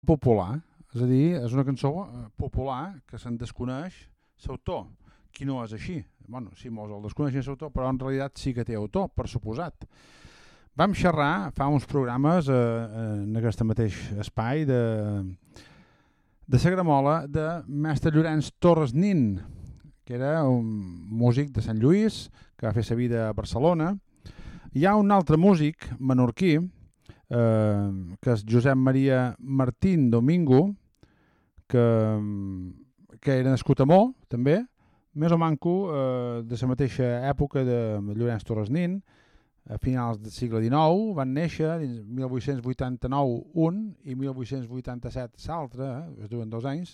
popular, és a dir, és una cançó popular que se'n desconeix l'autor, qui no és així. Bueno, sí, molts el desconeixen l'autor, però en realitat sí que té autor, per suposat. Vam xerrar fa uns programes en aquest mateix espai de la gramola de mestre Llorenç Torres Nin, que era un músic de Sant Lluís, que va fer sa vida a Barcelona. Hi ha un altre músic menorquí, que és Josep Maria Martín Domingo, que era nascut a Mó, també, més o manco de la mateixa època de Llorenç Torres Nin, a finals del segle XIX, van néixer en 1889 un i 1887 l'altre, es duen 2 anys,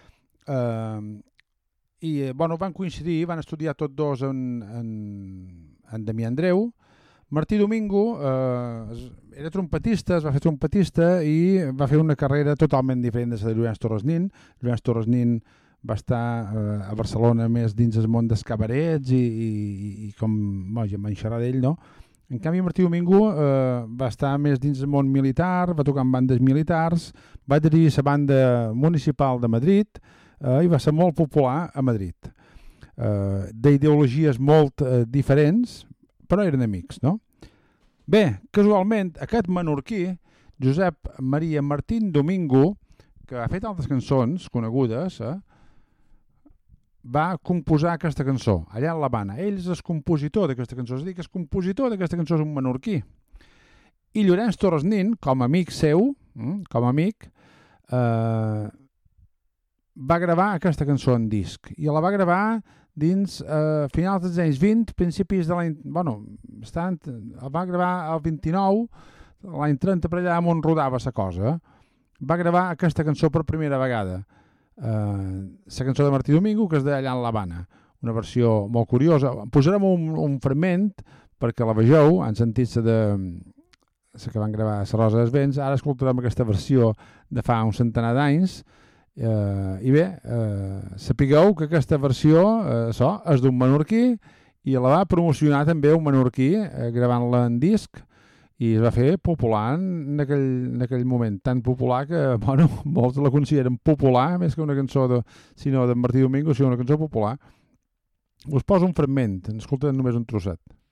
i bueno, van coincidir, van estudiar tots dos en Damià Andreu. Martí Domingo era trompetista, es va fer trompetista i va fer una carrera totalment diferent de la de Llorenç Torres Nin. Llorenç Torres Nin va estar a Barcelona més dins el món dels cabarets i com ja em van xerrar d'ell, no? En canvi, Martí Domingo va estar més dins el món militar, va tocar en bandes militars, va dirigir la banda municipal de Madrid i va ser molt popular a Madrid. D'ideologies molt diferents, però eren amics, no? Bé, casualment, aquest menorquí, Josep Maria Martín Domingo, que ha fet altres cançons conegudes, va composar aquesta cançó, allà a l'Havana. Ell és el compositor d'aquesta cançó, és a dir, que el compositor d'aquesta cançó és un menorquí. I Llorenç Torres Nin, com a amic seu, com a amic, va gravar aquesta cançó en disc. I la va gravar dins finals dels anys 20, principis de l'any... Bueno, el va gravar el 29, l'any 30 per allà on rodava la cosa. Va gravar aquesta cançó per primera vegada. La cançó de Martí Domingo, que és d'allà en l'Havana. Una versió molt curiosa. Posarem un fragment perquè la vegeu. Han sentit la que van gravar a la Rosa dels Vents. Ara escoltarem aquesta versió de fa un centenar d'anys. I bé, sapigueu que aquesta versió és d'un menorquí i la va promocionar també un menorquí gravant-la en disc i es va fer popular en aquell moment, tan popular que bueno, molts la consideren popular més que una cançó sinó de Martí Domingo, sinó una cançó popular. Us poso un fragment, escolta només un trosset.